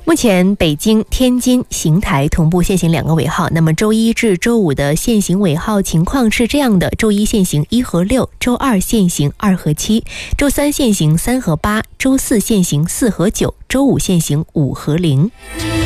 目前北京、天津、邢台同步限行2个尾号，那么周一至周五的限行尾号情况是这样的：周一限行1和6，周二限行2和7，周三限行3和8，周四限行4和9，周五限行5和0。